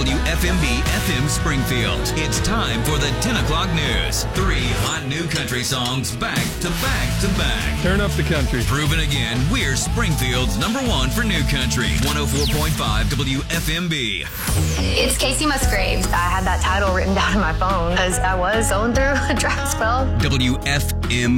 WFMB FM Springfield. It's time for the 10 o'clock news. 3 hot new country songs back to back to back. Turn up the country. Proven again, we're Springfield's #1 for new country. 104.5 WFMB. It's Casey Musgraves. I had that title written down on my phone because I was going through a dry spell. WFMB.